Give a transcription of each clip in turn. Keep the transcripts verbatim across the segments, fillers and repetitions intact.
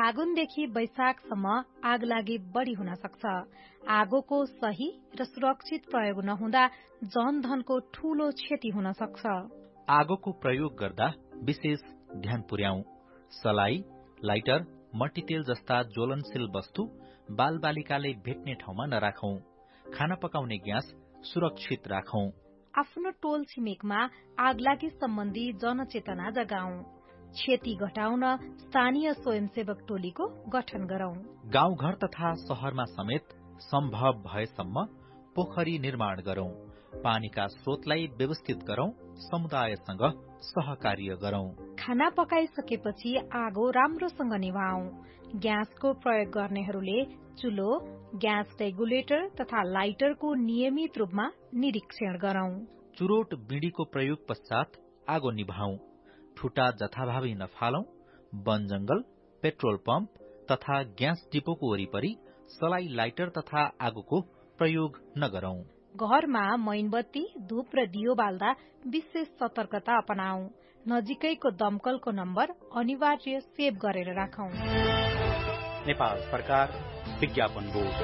फागुनदेखि वैशाखसम्म आगलागी बढी हुन सक्छ। आगोको सही र सुरक्षित प्रयोग नहुँदा जनधनको ठूलो क्षति हुन सक्छ। आगोको प्रयोग गर्दा विशेष ध्यान पुर्याऊ। सलाई, लाइटर, मट्टीतेल जस्ता ज्वलनशील वस्तु बालबालिकाले भेट्ने ठाउँमा नराखौं। खाना पकाउने ग्यास सुरक्षित राखौं। आफ्नो टोल छिमेकमा आगलागी सम्बन्धी जनचेतना जगाऊ। क्षति घटाउन स्थानीय स्वयंसेवक टोलीको गठन गरौं। गाउँघर तथा शहरमा समेत सम्भव भएसम्म पोखरी निर्माण गरौं। पानीका स्रोतलाई व्यवस्थित गरौं। समुदायसँग सहकार्य गरौं। खाना पकाइसकेपछि आगो राम्रोसँग निभाऊ। ग्यासको प्रयोग गर्नेहरूले चुलो, ग्यास रेगुलेटर तथा लाइटरको नियमित रूपमा निरीक्षण गरौं। चुरोट बीडीको प्रयोग पश्चात आगो निभाऊ। ठुटा जथाभावी नफालौं। वन जंगल, पेट्रोल पम्प तथा ग्यास डिपोको वरिपरि सलाई, लाइटर तथा आगोको प्रयोग नगरौं। घरमा मैनबत्ती, धूप र दियो बाल्दा विशेष सतर्कता अपनाऊ। नजिकैको दमकलको नम्बर अनिवार्य सेभ गरेर राखौं। नेपाल सरकार विज्ञापन बोर्ड।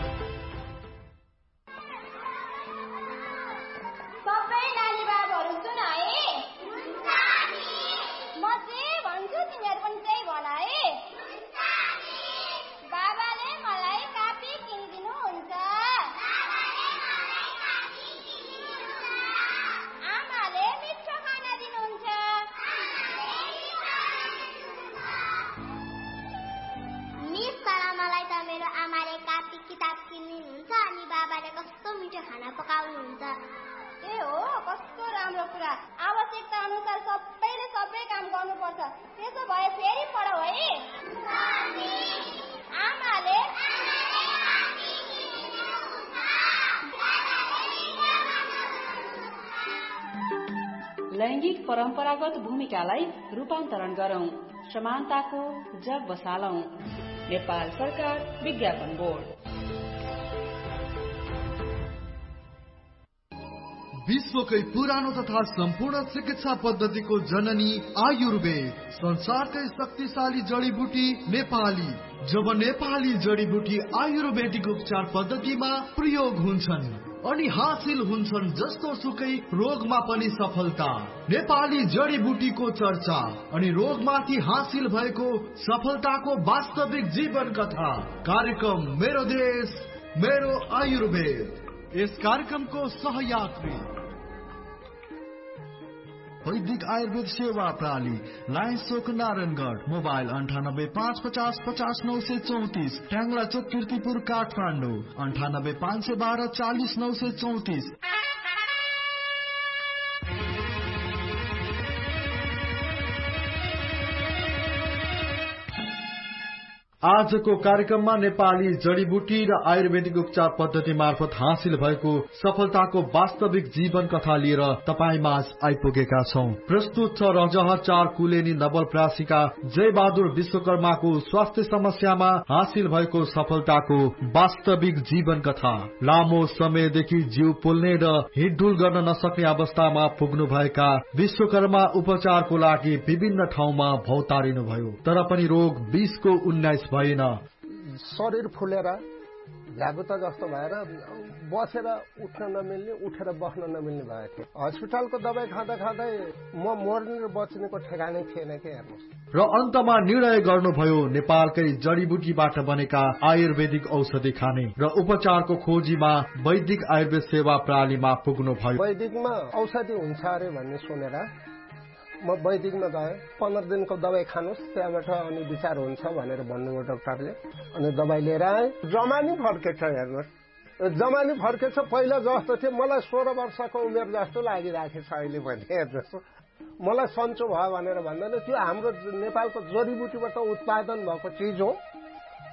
सबै नानी बाबुहरु सुन है। म चाहिँ भन्छु तिमीहरु पनि त्यही भन है। बाबाले मलाई कापी किनिदिनु हुन्छ। आमाले मिठो खाना दिनुहुन्छ। मिस तर मलाई त मेरो आमाले कापी किताब किनिदिनुहुन्छ अनि बाबाले कस्तो मिठो खाना पकाउनुहुन्छ। ए हो, कस्तो राम्रो कुरा। आवश्यकता अनुसार सबैले सबै काम गर्नुपर्छ। त्यसो भए फेरि पढौ है। आमाले लैंगिक परम्परागत भूमिकालाई रूपान्तरण गरौं। समानताको जग बसालौं। नेपाल सरकार विज्ञापन बोर्ड। विश्वकै पुरानो तथा सम्पूर्ण चिकित्सा पद्धतिको जननी आयुर्वेद, संसारकै शक्तिशाली जडीबुटी नेपाली। जब नेपाली जडीबुटी आयुर्वेदिक उपचार पद्धतिमा प्रयोग हुन्छन् अनि हासिल हुन्छन् जस्तो सुकै रोगमा पनि सफलता। नेपाली जडीबुटीको चर्चा अनि रोगमाथि हासिल भएको सफलताको वास्तविक जीवन कथा। कार्यक्रम मेरो देश मेरो आयुर्वेद। यस कार्यक्रमको सहयात्री वैदिक आयुर्वेद सेवा प्रणाली, लायन्स चोक नारायणगढ़। मोबाइल अंठानब्बे पाँच पचास पचास नौ सय चौतीस। ट्याङ्ला चोक कीर्तिपुर काठमाडौँ अंठानब्बे पाँच सय बाह्र चालीस नौ सय चौतीस। आजको कार्यक्रममा नेपाली जडीबुटी र आयुर्वेदिक उपचार पद्धति मार्फत हासिल भएको सफलताको वास्तविक जीवन कथा लिएर तपाईमाझ आइपुगेका छौं। प्रस्तुत छ रजह चार कुलेनी नवलप्रासीका जय बहादुर विश्वकर्माको स्वास्थ्य समस्यामा हासिल भएको सफलताको वास्तविक जीवन कथा। लामो समयदेखि जिउ पोल्ने र हिँडडुल गर्न नसक्ने अवस्थामा पुग्नु भएका विश्वकर्मा उपचारको लागि विभिन्न ठाउँमा भौतारिनु भयो, तर पनि रोग बीसको उन्नाइस भएन। शरीर फुलेर झ्यागुता जस्तो भएर बसेर उठ्न नमिल्ने, उठेर बस्न नमिल्ने भएको थियो। हस्पिटलको दबाई खाँदा खाँदै म मर्ने र बच्नेको ठेगानै थिएन के हेर्नुहोस्। र अन्तमा निर्णय गर्नुभयो नेपालकै जडीबुटीबाट बनेका आयुर्वेदिक औषधि खाने र उपचारको खोजीमा वैदिक आयुर्वेद सेवा प्रणालीमा पुग्नु भयो। वैदिकमा औषधि हुन्छ अरे भन्ने सुनेर म वैदिकमा गएँ। पन्ध्र दिनको दबाई खानुहोस्, त्यहाँबाट अनि विचार हुन्छ भनेर भन्नुभयो डाक्टरले। अनि दबाई लिएर आएँ। जमानी फर्केछ हेर्नुहोस्, जमानी फर्केछ। पहिला जस्तो थियो मलाई सोह्र वर्षको उमेर जस्तो लागिराखेछ अहिले भने हेर्नुहोस्। मलाई सन्चो भयो भनेर भन्दैन, त्यो हाम्रो नेपालको जडीबुटीबाट उत्पादन भएको चिज हो।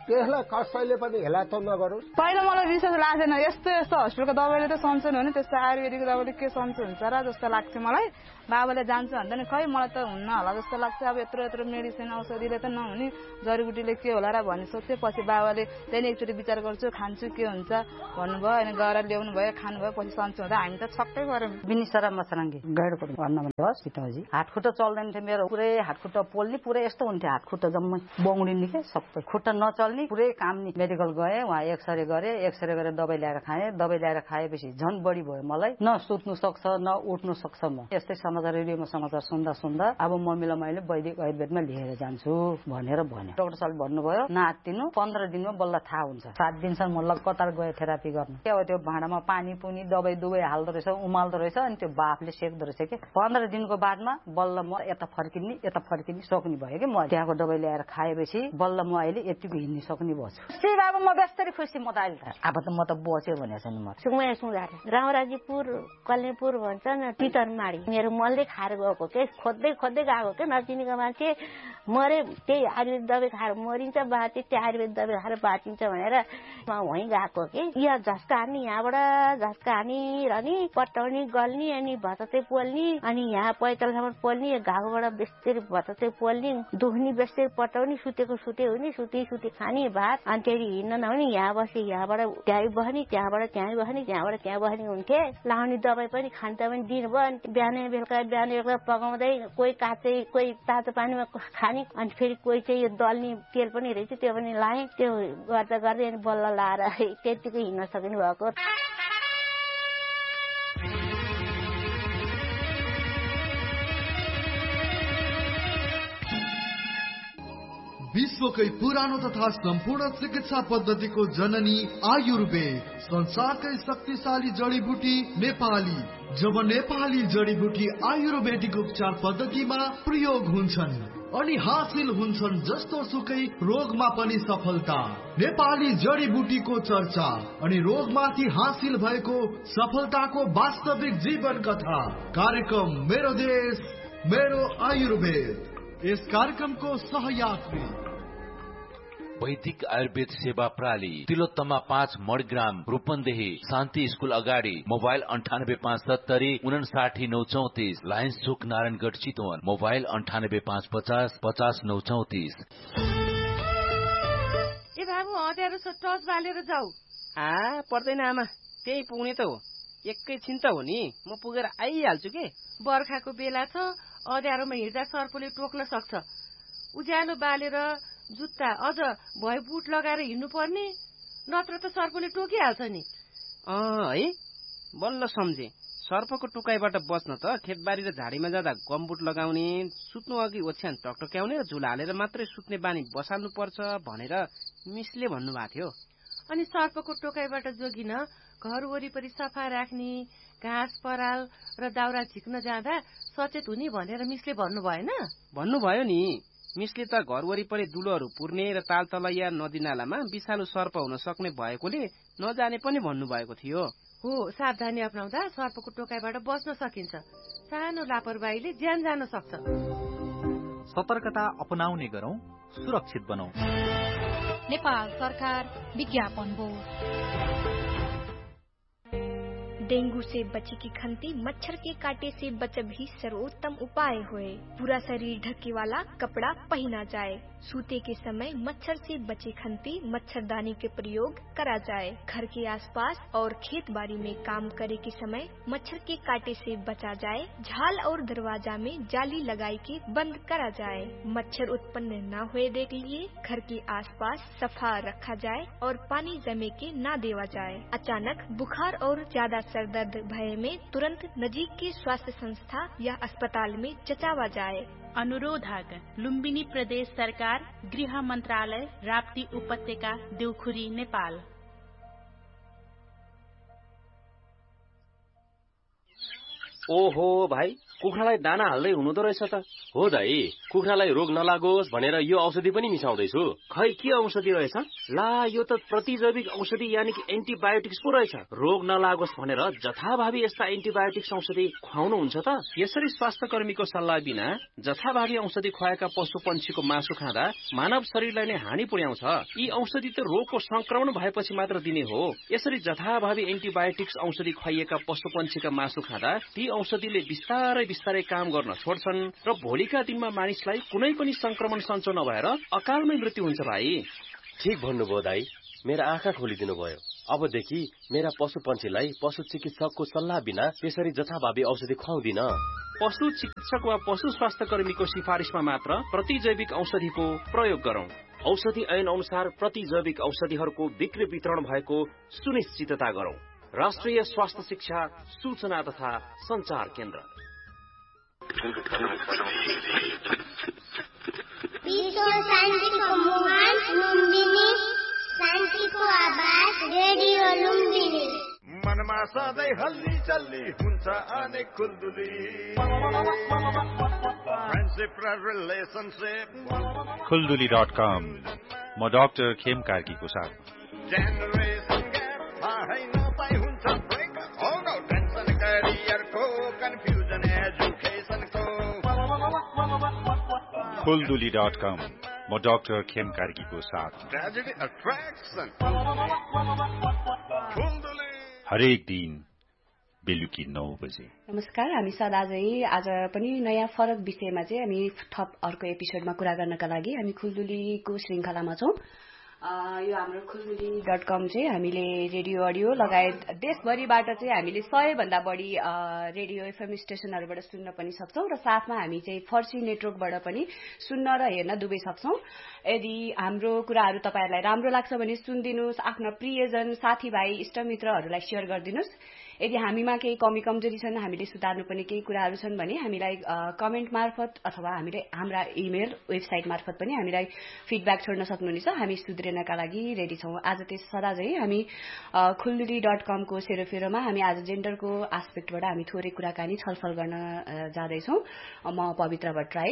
त्यसलाई कसैले पनि हेला त नगरोस्। पहिला मलाई विश्वास लाग्दैन यस्तो यस्तो हस्पिटलको दबाईले त सन्चो हुने, त्यस्तो आयुर्वेदिक दबाईले के सन्चो हुन्छ र जस्तो लाग्थ्यो मलाई। बाबाले जान्छ भन्दा नि खै मलाई त हुन्न होला जस्तो लाग्छ। अब यत्रो यत्रो मेडिसिन औषधिले त नहुने, जडीबुटीले के होला र भन्ने सोच्थेँ। पछि बाबाले त्यहाँदेखि एकचोटि विचार गर्छु खान्छु के हुन्छ भन्नुभयो, अनि गएर ल्याउनु भयो, खानुभयो, पछि सन्चो हुँदा हामी त छक्कै गऱ्यौँ। बिनिसरा मसराङ्गी गैडको भन्न बस पिताजी हातखुट्टा चल्दैन थियो मेरो, पुरै हातखुट्टा पोल्ने पुरै यस्तो हुन्थ्यो, हातखुट्टा जम्मै बौडिने के सबै, खुट्टा नचल्ने पुरै काम नि। मेडिकल गएँ, वहाँ एक्सरे गरेँ, एक्सरे गरेर दबाई ल्याएर खाएँ, दबाई ल्याएर खाएपछि झन् बढी भयो मलाई, न सुत्नु सक्छ न उठ्नु सक्छ। म यस्तै समाचार रेडियोमा समाचार सुन्दा सुन्दा अब मम्मीलाई मैले वैदिक आयुर्वेदमा लिएर जान्छु भनेर भन्यो। डाक्टर साहब भन्नुभयो नातिनु पन्ध्र दिनमा बल्ल थाहा हुन्छ। सात दिनसम्म म लगातार गएँ थेरापी गर्न। के हो त्यो भाँडामा पानी पुनी दबाई दुबाई हाल्दो रहेछ, उमाल्दो रहेछ, अनि त्यो बाफले सेक्दो रहेछ कि पन्ध्र दिनको बादमा बल्ल म यता फर्किने यता फर्किने सक्ने भयो कि म त्यहाँको दबाई ल्याएर खाएपछि बल्ल म अहिले यतिको हिँड्न सक्ने भयो। सी बाबा म बेस्तरी खुसी, म त अहिले त अब त म त बच्यो भनेको छैन। म सुङमा सुँगार रामराजीपुर कलेपुर भन्छ न पितरमाडी, मेरो मलले खाएर गएको के खोज्दै खोज्दै गएको के नचिनेको मान्छे मरे, त्यही आयुर्वेद दबाई खाएर मरिन्छ बाँचे, त्यो आयुर्वेद दबाई खाएर बाँचिन्छ भनेर म वहीँ गएको कि यहाँ झस्का हान्ने, यहाँबाट झस्का हानी र नि पटाउने गल्ने, अनि भतते पोल्ने, अनि यहाँ पैतालसम्म पोल्ने, घाउबाट बेस्तरी भतते पोल्ने, दुख्ने बेस्तरी पटाउने, सुतेको सुते हुने, सुते सुते खाने भात, अनि त्यही हिँड्न नहुने, यहाँ बसे यहाँबाट त्यहीँ बस्ने, त्यहाँबाट त्यहीँ बस्ने, त्यहाँबाट त्यहाँ बस्ने हुन्थे। लाउने दबाई पनि खान्छ पनि दिनुभयो, अनि बिहानै बेलुका बिहान बेलुका पकाउँदै कोही काँचै कोही तातो पानीमा खाने, अनि फेरि कोही चाहिँ यो दल्ने तेल पनि रहेछ त्यो पनि लाएँ। त्यो गर्दा गर्दै अनि बल्ल लाएर त्यतिकै हिँड्न सक्नु भएको। विश्वकै पुरानो तथा सम्पूर्ण चिकित्सा पद्धतिको जननी आयुर्वेद, संसारकै शक्तिशाली जडीबुटी नेपाली। जब नेपाली जडीबुटी आयुर्वेदिक उपचार पद्धतिमा प्रयोग हुन्छन् अनि हासिल हुन्छन् जस्तो सुकै रोगमा पनि सफलता। नेपाली जडीबुटीको चर्चा अनि रोगमाथि हासिल भएको सफलताको वास्तविक जीवन कथा। कार्यक्रम मेरो देश मेरो आयुर्वेद। यस कार्यक्रमको सहयात्री वैदिक आयुर्वेद सेवा प्रणाली, तिलोत्तमा पाँच मणिग्राम, रूपन्देही, शान्ति स्कूल अगाडि। मोबाइल अन्ठानब्बे पाँच सत्तरी उनासाठी नौ चौतिस, लायन्स चोक नारायणगढ चितवन। मोबाइल अन्ठानब्बे पाँच पचास पचास नौ चौतिस। ए बाबु अँध्यारो छ, टर्च बालेर जाऊ। आ पर्दैन आमा, त्यही पुग्ने त हो, एकैछिन त हो नि, म पुगेर आइहाल्छु के। बर्खाको बेला छ, अँध्यारोमा हिँड्दा सर्पले टोक्न सक्छ। उज्यालो बालेर जुत्ता अझ भए बुट लगाएर हिँड्नु पर्ने, नत्र त सर्पले टोकिहाल्छ नि। अँ है, बल्ल सम्झे। सर्पको टुकाइबाट बच्न त खेतबारी र झाडीमा जाँदा गमबुट लगाउने, सुत्नु अघि ओछ्यान टकटक्याउने र झुला हालेर मात्रै सुत्ने बानी बसाल्नु पर्छ भनेर मिसले भन्नुभएको थियो। अनि सर्पको टोकाइबाट जोगिन घर वरिपरि सफा राख्ने, घाँस पराल र दाउरा झिक्न जाँदा सचेत हुने भनेर मिसले भन्नु भएन? भन्नुभयो नि। मिसले त घर वरिपरि दुलोहरू पुर्ने र तालतलैया नदी नालामा विषालु सर्प हुन सक्ने भएकोले नजाने पनि भन्नुभएको थियो। हो, सावधानी अपनाउँदा सर्पको टोकाइबाट बच्न सकिन्छ। सानो लापरवाहीले ज्यान जान सक्छ। सतर्कता अपनाउने गरौं, सुरक्षित बनौं। नेपाल सरकार विज्ञापन बोर्ड। डेंगू से बचे की खंती मच्छर के काटे से बचे भी सर्वोत्तम उपाय हुए। पूरा शरीर ढके वाला कपड़ा पहना जाए। सूते के समय मच्छर से बचे खंती मच्छरदानी के प्रयोग करा जाए। घर के आसपास और खेत बाड़ी में काम करे के समय मच्छर के काटे से बचा जाए। झाल और दरवाजा में जाली लगाई के बंद करा जाए। मच्छर उत्पन्न न हुए देख लिए घर के आसपास सफा रखा जाए और पानी जमे के न देवा जाए। अचानक बुखार और ज्यादा सर दर्द भय में तुरंत नजीक के स्वास्थ्य संस्था या अस्पताल में जचावा जाए। अनुरोधक लुम्बिनी प्रदेश सरकार, गृह मंत्रालय, राप्ती उपत्यका, देउखुरी, नेपाल। ओहो भाइ, कुखुरालाई दाना हाल्दै हुँदो रहेछ त। हो दाइ, कुखुरालाई रोग नलागोस् भनेर यो औषधि पनि मिसाउँदैछु। खै के औषधि रहेछ? ला यो त प्रतिजैविक औषधि यानि कि एन्टिबायोटिक्स पो रहेछ। रोग नलागोस् भनेर जथाभावी यस्ता एन्टिबायोटिक्स औषधि खुवाउनु हुन्छ त? यसरी स्वास्थ्य कर्मीको सल्लाह बिना जथाभावी औषधि खुवाएका पशु पंक्षीको मासु खाँदा मानव शरीरलाई नै हानि पुर्याउँछ। यी औषधि त रोगको संक्रमण भएपछि मात्र दिने हो। यसरी जथाभावी एन्टिबायोटिक्स औषधि खुवाइएका पशु पंक्षीका मासु खाँदा ती औषधिले बिस्तारै बिस्तारै काम गर्न छोड्छन् र भोलिका दिनमा मानिसलाई कुनै पनि संक्रमण सञ्चो नभएर अकालमै मृत्यु हुन्छ भाइ। ठिक भन्नुभयो दाइ, मेरा आँखा खोलिदिनु भयो। अबदेखि मेरा पशु पंक्षीलाई पशु चिकित्सकको सल्लाह बिना त्यसरी जथाभावी औषधि खुवाउँदिन। पशु चिकित्सक वा पशु स्वास्थ्य कर्मीको सिफारिसमा मात्र प्रतिजैविक औषधिको प्रयोग गरौं। औषधि ऐन अनुसार प्रतिजैविक औषधिहरूको बिक्री वितरण भएको सुनिश्चितता गरौं। राष्ट्रिय स्वास्थ्य शिक्षा सूचना तथा संचार केन्द्र। विश्व शान्तिको मुहान लुम्बिनी, शान्तिको आवाज रेडियो लुम्बिनी। मनमा सधैँ हल्ली चल्ली हुन्छ अनेक खुल्दुली, फ्रेन्डसिप र रिलेसनसिप। खुल्दुली डट कम। म डाक्टर खेम कार्कीको साथ। जेनरेसन ग्याप थाहै नपाई हुन्छ ब्रेकअप, हो नो टेन्सन करियरको कन्फ्युजन एजुकेसनको। खुल्दुली डट कम। म डाक्टर खेम कार्कीको साथ। Tragedy attraction. हरेक दिन बेलुकी नौ बजे। नमस्कार, हामी सदा चाहिँ आज पनि नयाँ फरक विषयमा चाहिँ हामी थप अर्को एपिसोडमा कुरा गर्नका लागि हामी खुल्दुलीको श्रृङ्खलामा छौँ। यो हाम्रो खुल्दुली डट कम चाहिँ हामीले रेडियो अडियो लगायत देशभरिबाट चाहिँ हामीले सयभन्दा बढी रेडियो एफएम स्टेसनहरूबाट सुन्न पनि सक्छौँ र साथमा हामी चाहिँ फर्सी नेटवर्कबाट पनि सुन्न र हेर्न दुवै सक्छौँ। यदि हाम्रो कुराहरू तपाईँहरूलाई राम्रो लाग्छ भने सुनिदिनुहोस्, आफ्ना प्रियजन साथीभाइ इष्टमित्रहरूलाई सेयर गरिदिनुहोस्। यदि हामीमा केही कमी कमजोरी छन्, हामीले सुधार्नुपर्ने केही कुराहरू छन् भने हामीलाई कमेन्ट मार्फत अथवा हामीले हाम्रा इमेल वेबसाइट मार्फत पनि हामीलाई फिडब्याक छोड्न सक्नुहुनेछ। हामी सुध्रिनका लागि रेडी छौँ। आज त्यस सदा चाहिँ हामी खुल्दुली डट कमको सेरोफेरोमा हामी आज जेन्डरको आस्पेक्टबाट हामी थोरै कुराकानी छलफल गर्न जाँदैछौँ। म पवित्र भट्टराई।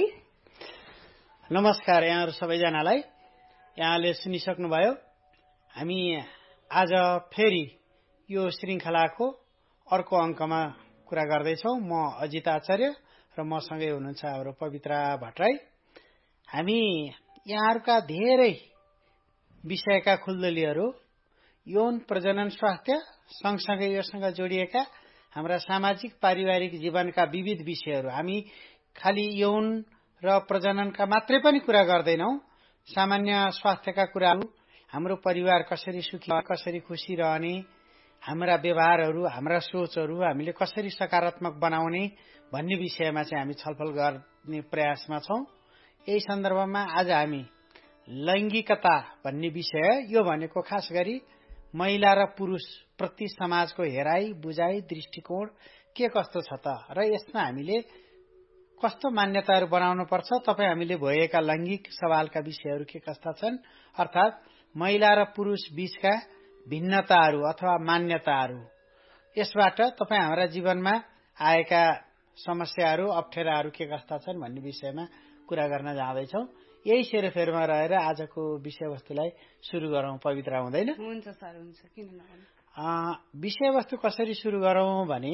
नमस्कार यहाँहरू सबैजनालाई। यहाँले सुनिसक्नुभयो, हामी आज फेरि यो श्रृङ्खलाको अर्को अङ्कमा कुरा गर्दैछौँ। म अजित आचार्य र मसँगै हुनुहुन्छ हाम्रो पवित्र भट्टराई। हामी यहाँहरूका धेरै विषयका खुल्दुलीहरू यौन प्रजनन स्वास्थ्य सँगसँगै योसँग जोडिएका हाम्रा सामाजिक पारिवारिक जीवनका विविध विषयहरू, हामी खालि यौन र प्रजननका मात्रै पनि कुरा गर्दैनौँ। सामान्य स्वास्थ्यका कुराहरू, हाम्रो परिवार कसरी सुखी कसरी खुसी रहने, हाम्रा व्यवहारहरू हाम्रा सोचहरू हामीले कसरी सकारात्मक बनाउने भन्ने विषयमा चाहिँ हामी छलफल गर्ने प्रयासमा छौँ। यही सन्दर्भमा आज हामी लैङ्गिकता भन्ने विषय, यो भनेको खास गरी महिला र पुरुष प्रति समाजको हेराई बुझाइ दृष्टिकोण के कस्तो छ त र यसमा हामीले कस्तो मान्यताहरू बनाउनु पर्छ, तपाईँ हामीले भएका लैङ्गिक सवालका विषयहरू के कस्ता छन्, अर्थात् महिला र पुरुष बीचका भिन्नताहरू अथवा मान्यताहरू, यसबाट तपाईँ हाम्रा जीवनमा आएका समस्याहरू अप्ठ्याराहरू के कस्ता छन् भन्ने विषयमा कुरा गर्न जाँदैछौँ। यही सेरोफेरोमा रहेर आजको विषयवस्तुलाई सुरु गरौँ। पवित्र हुँदैन? हुन्छ सर, हुन्छ। किन नगर्नु। विषयवस्तु कसरी सुरु गरौँ भने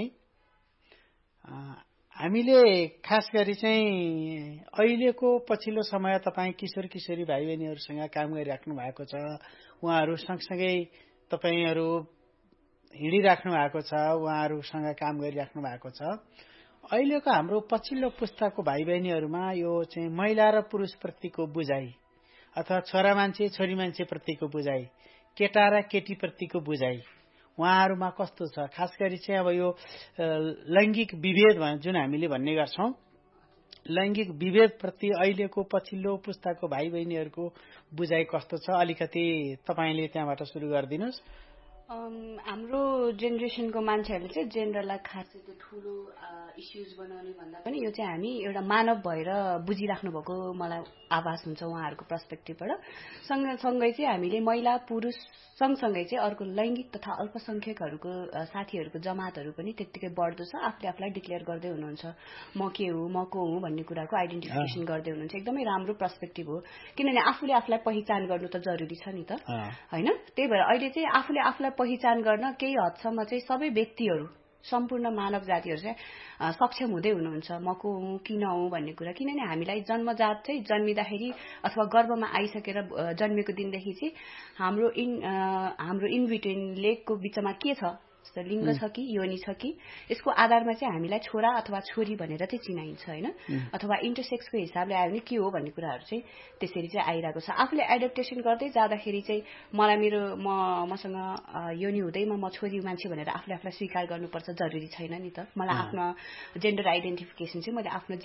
हामीले खास गरी चाहिँ अहिलेको पछिल्लो समय तपाईँ किशोर किशोरी भाइ बहिनीहरूसँग काम गरिराख्नु भएको छ, उहाँहरू सँगसँगै तपाईहरू हिँडिराख्नु भएको छ, उहाँहरूसँग काम गरिराख्नु भएको छ। अहिलेको हाम्रो पछिल्लो पुस्ताको भाइ बहिनीहरूमा यो चाहिँ महिला र पुरुष प्रतिको बुझाइ अथवा छोरा मान्छे छोरी मान्छे प्रतिको बुझाइ, केटा र केटी प्रतिको बुझाइ उहाँहरूमा कस्तो छ? खास गरी चाहिँ अब यो लैङ्गिक विभेद जुन हामीले भन्ने गर्छौँ, लैङ्गिक विभेद प्रति अहिलेको पछिल्लो पुस्ताको भाइ बहिनीहरूको बुझाइ कस्तो छ? अलिकति तपाईँले त्यहाँबाट सुरु गरिदिनुहोस्। हाम्रो जेनेरेसनको मान्छेहरूले चाहिँ जेन्डरलाई खासै त्यो ठुलो इस्युज बनाउने भन्दा पनि यो चाहिँ हामी एउटा मानव भएर बुझिराख्नु भएको मलाई आभास हुन्छ उहाँहरूको पर्सपेक्टिभबाट। सँगसँगै चाहिँ हामीले महिला पुरुष सँगसँगै चाहिँ अर्को लैङ्गिक तथा अल्पसंख्यकहरूको साथीहरूको जमातहरू पनि त्यत्तिकै बढ्दो छ। आफूले आफूलाई डिक्लेयर गर्दै हुनुहुन्छ म के हो म को हुँ भन्ने कुराको आइडेन्टिफिकेसन गर्दै हुनुहुन्छ। एकदमै राम्रो पर्सपेक्टिभ हो, किनभने आफूले आफूलाई पहिचान गर्नु त जरुरी छ नि त, होइन? त्यही भएर अहिले चाहिँ आफूले आफूलाई पहिचान गर्न केही हदसम्म चाहिँ सबै व्यक्तिहरू सम्पूर्ण मानव जातिहरू चाहिँ सक्षम हुँदै हुनुहुन्छ म को हुँ किन हुँ भन्ने कुरा। किनभने हामीलाई जन्मजात चाहिँ जन्मिँदाखेरि अथवा गर्भमा आइसकेर जन्मेको दिनदेखि चाहिँ हाम्रो इन हाम्रो इन बिट्विन लेगको बिचमा के छ, लिङ्ग छ कि योनि छ कि, यसको आधारमा चाहिँ हामीलाई छोरा अथवा छोरी भनेर चाहिँ चिनाइन्छ, होइन? अथवा इन्टरसेक्सको हिसाबले आयो भने के हो भन्ने कुराहरू चाहिँ त्यसरी चाहिँ आइरहेको छ। आफूले एडप्टेसन गर्दै जाँदाखेरि चाहिँ मलाई मेरो म मसँग योनि हुँदैमा म छोरी मान्छे भनेर आफूले आफूलाई स्वीकार गर्नुपर्छ जरुरी छैन नि त। मलाई आफ्नो जेन्डर आइडेन्टिफिकेसन चाहिँ मैले आफ्नो